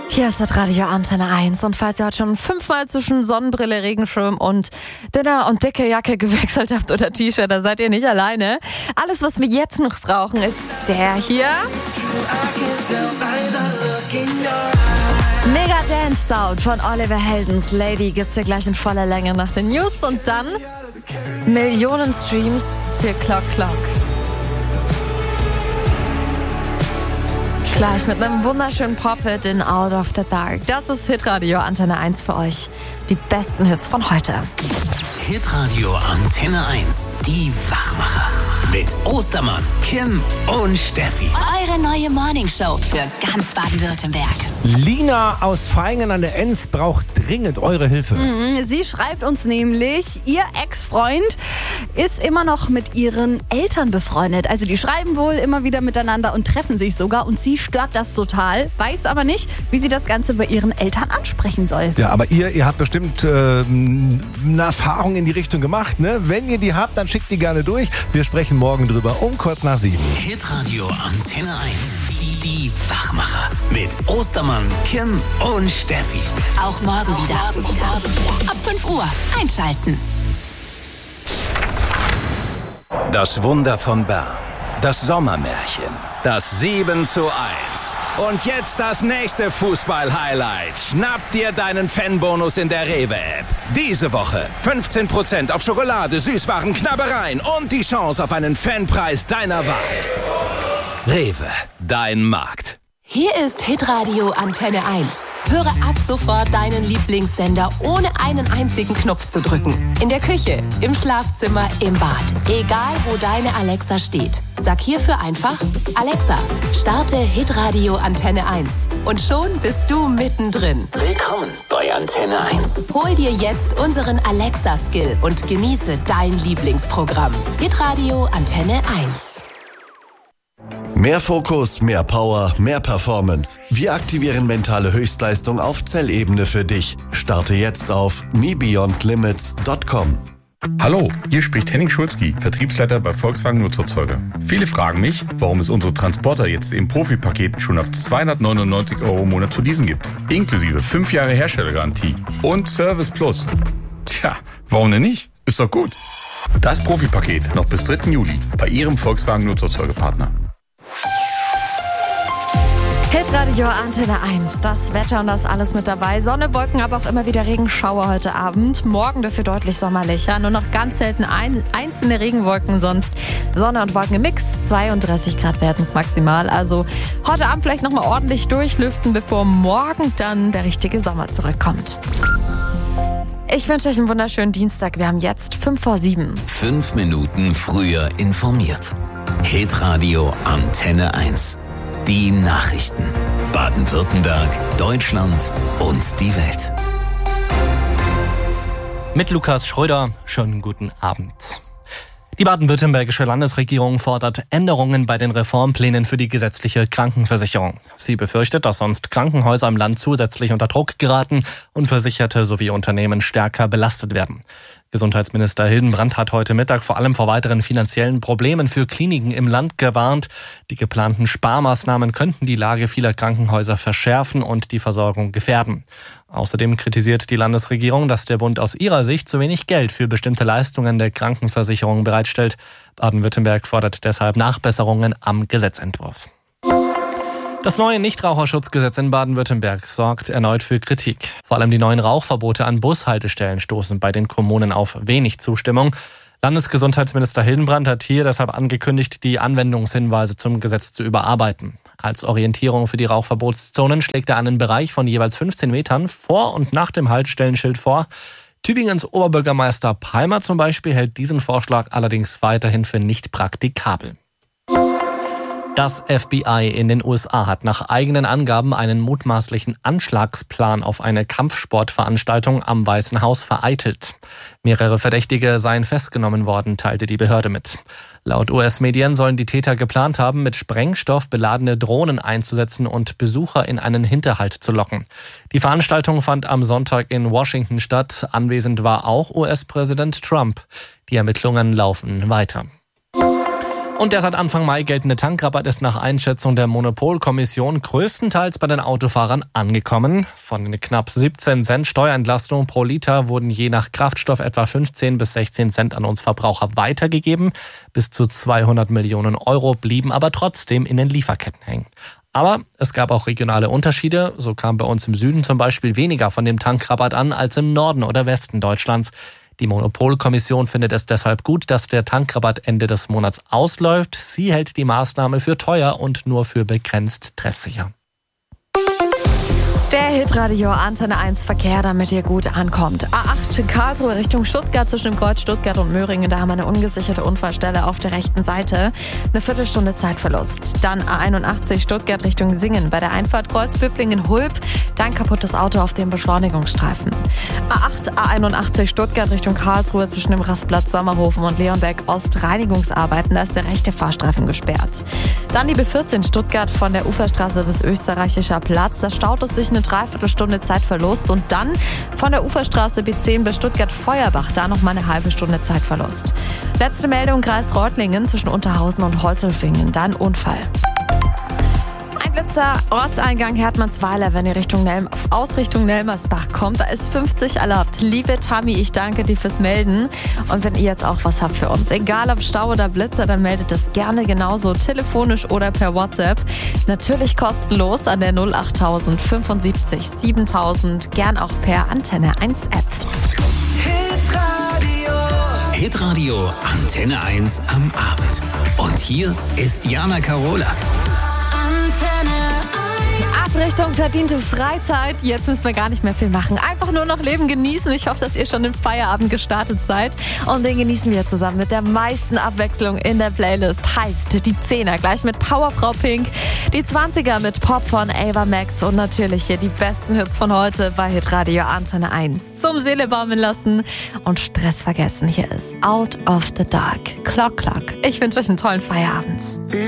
Hier ist das Radio Antenne 1 und falls ihr heute schon 5-mal zwischen Sonnenbrille, Regenschirm und dünner und dicke Jacke gewechselt habt oder T-Shirt, da seid ihr nicht alleine. Alles, was wir jetzt noch brauchen, ist der hier. Mega Dance Sound von Oliver Heldens Lady gibt's hier gleich in voller Länge nach den News und dann Millionen Streams für Clock Clock. Gleich mit einem wunderschönen Pop-Hit in Out of the Dark. Das ist Hitradio Antenne 1 für euch. Die besten Hits von heute. Hitradio Antenne 1. Die Wachmacher. Mit Ostermann, Kim und Steffi. Eure neue Morningshow für ganz Baden-Württemberg. Lina aus Vaihingen an der Enz braucht dringend eure Hilfe. Sie schreibt uns nämlich, ihr Ex-Freund ist immer noch mit ihren Eltern befreundet. Also die schreiben wohl immer wieder miteinander und treffen sich sogar. Und sie stört das total, weiß aber nicht, wie sie das Ganze bei ihren Eltern ansprechen soll. Ja, aber ihr habt bestimmt eine Erfahrung in die Richtung gemacht, ne? Wenn ihr die habt, dann schickt die gerne durch. Wir sprechen morgen drüber um kurz nach 7. Hitradio Antenne 1. Die Wachmacher. Mit Ostermann, Kim und Steffi. Auch morgen wieder. Ab 5 Uhr einschalten. Das Wunder von Bern. Das Sommermärchen. Das 7:1. Und jetzt das nächste Fußball-Highlight. Schnapp dir deinen Fanbonus in der Rewe-App. Diese Woche 15% auf Schokolade, Süßwaren, Knabbereien und die Chance auf einen Fanpreis deiner Wahl. Rewe, dein Markt. Hier ist Hitradio Antenne 1. Höre ab sofort deinen Lieblingssender, ohne einen einzigen Knopf zu drücken. In der Küche, im Schlafzimmer, im Bad. Egal, wo deine Alexa steht. Sag hierfür einfach, Alexa, starte Hitradio Antenne 1. Und schon bist du mittendrin. Willkommen bei Antenne 1. Hol dir jetzt unseren Alexa-Skill und genieße dein Lieblingsprogramm. Hitradio Antenne 1. Mehr Fokus, mehr Power, mehr Performance. Wir aktivieren mentale Höchstleistung auf Zellebene für dich. Starte jetzt auf mebeyondlimits.com. Hallo, hier spricht Henning Schulzki, Vertriebsleiter bei Volkswagen Nutzerzeuger. Viele fragen mich, warum es unsere Transporter jetzt im Profipaket schon ab 299 € im Monat zu leasen gibt. Inklusive 5 Jahre Herstellergarantie und Service Plus. Tja, warum denn nicht? Ist doch gut. Das Profipaket noch bis 3. Juli bei Ihrem Volkswagen Nutzerzeugerpartner. Hitradio Antenne 1, das Wetter und das alles mit dabei. Sonne, Wolken, aber auch immer wieder Regenschauer heute Abend. Morgen dafür deutlich sommerlicher. Nur noch ganz selten einzelne Regenwolken, sonst Sonne und Wolken im Mix. 32 Grad werden es maximal. Also heute Abend vielleicht nochmal ordentlich durchlüften, bevor morgen dann der richtige Sommer zurückkommt. Ich wünsche euch einen wunderschönen Dienstag. Wir haben jetzt 6:55. 5 Minuten früher informiert. Hitradio Antenne 1. Die Nachrichten. Baden-Württemberg, Deutschland und die Welt. Mit Lukas Schröder, schönen guten Abend. Die baden-württembergische Landesregierung fordert Änderungen bei den Reformplänen für die gesetzliche Krankenversicherung. Sie befürchtet, dass sonst Krankenhäuser im Land zusätzlich unter Druck geraten und Versicherte sowie Unternehmen stärker belastet werden. Gesundheitsminister Hildenbrand hat heute Mittag vor allem vor weiteren finanziellen Problemen für Kliniken im Land gewarnt. Die geplanten Sparmaßnahmen könnten die Lage vieler Krankenhäuser verschärfen und die Versorgung gefährden. Außerdem kritisiert die Landesregierung, dass der Bund aus ihrer Sicht zu wenig Geld für bestimmte Leistungen der Krankenversicherung bereitstellt. Baden-Württemberg fordert deshalb Nachbesserungen am Gesetzentwurf. Das neue Nichtraucherschutzgesetz in Baden-Württemberg sorgt erneut für Kritik. Vor allem die neuen Rauchverbote an Bushaltestellen stoßen bei den Kommunen auf wenig Zustimmung. Landesgesundheitsminister Hildenbrand hat hier deshalb angekündigt, die Anwendungshinweise zum Gesetz zu überarbeiten. Als Orientierung für die Rauchverbotszonen schlägt er einen Bereich von jeweils 15 Metern vor und nach dem Haltestellenschild vor. Tübingens Oberbürgermeister Palmer zum Beispiel hält diesen Vorschlag allerdings weiterhin für nicht praktikabel. Das FBI in den USA hat nach eigenen Angaben einen mutmaßlichen Anschlagsplan auf eine Kampfsportveranstaltung am Weißen Haus vereitelt. Mehrere Verdächtige seien festgenommen worden, teilte die Behörde mit. Laut US-Medien sollen die Täter geplant haben, mit Sprengstoff beladene Drohnen einzusetzen und Besucher in einen Hinterhalt zu locken. Die Veranstaltung fand am Sonntag in Washington statt. Anwesend war auch US-Präsident Trump. Die Ermittlungen laufen weiter. Und der seit Anfang Mai geltende Tankrabatt ist nach Einschätzung der Monopolkommission größtenteils bei den Autofahrern angekommen. Von den knapp 17 Cent Steuerentlastung pro Liter wurden je nach Kraftstoff etwa 15 bis 16 Cent an uns Verbraucher weitergegeben. Bis zu 200 Millionen Euro blieben aber trotzdem in den Lieferketten hängen. Aber es gab auch regionale Unterschiede. So kam bei uns im Süden zum Beispiel weniger von dem Tankrabatt an als im Norden oder Westen Deutschlands. Die Monopolkommission findet es deshalb gut, dass der Tankrabatt Ende des Monats ausläuft. Sie hält die Maßnahme für teuer und nur für begrenzt treffsicher. Der Hitradio Antenne 1 Verkehr, damit ihr gut ankommt. A8 Karlsruhe Richtung Stuttgart zwischen dem Kreuz Stuttgart und Möhringen. Da haben wir eine ungesicherte Unfallstelle auf der rechten Seite. Eine Viertelstunde Zeitverlust. Dann A81 Stuttgart Richtung Singen. Bei der Einfahrt Kreuz Böblingen-Hulb. Dann kaputtes Auto auf dem Beschleunigungsstreifen. A8 A81 Stuttgart Richtung Karlsruhe zwischen dem Rastplatz Sommerhofen und Leonberg Ost. Reinigungsarbeiten. Da ist der rechte Fahrstreifen gesperrt. Dann die B14 Stuttgart von der Uferstraße bis Österreichischer Platz. Da staut es sich eine Dreiviertelstunde Zeitverlust und dann von der Uferstraße B10 bis Stuttgart-Feuerbach, da noch mal eine halbe Stunde Zeitverlust. Letzte Meldung, Kreis Reutlingen zwischen Unterhausen und Holzelfingen, dann Unfall. Ein Blitzer, Ortseingang Hertmannsweiler, wenn ihr aus Richtung Nelmersbach kommt. Da ist 50 erlaubt. Liebe Tammy, ich danke dir fürs Melden. Und wenn ihr jetzt auch was habt für uns, egal ob Stau oder Blitzer, dann meldet es gerne genauso telefonisch oder per WhatsApp. Natürlich kostenlos an der 08000 75 7000. Gern auch per Antenne 1 App. Hitradio Antenne 1 am Abend. Und hier ist Jana Karola. Richtung verdiente Freizeit. Jetzt müssen wir gar nicht mehr viel machen. Einfach nur noch Leben genießen. Ich hoffe, dass ihr schon im Feierabend gestartet seid. Und den genießen wir zusammen mit der meisten Abwechslung in der Playlist. Heißt die 10er gleich mit Powerfrau Pink, die 20er mit Pop von Ava Max und natürlich hier die besten Hits von heute bei Hitradio Antenne 1. Zum Seele baumeln lassen und Stress vergessen. Hier ist Out of the Dark. Clock Clock. Ich wünsche euch einen tollen Feierabend.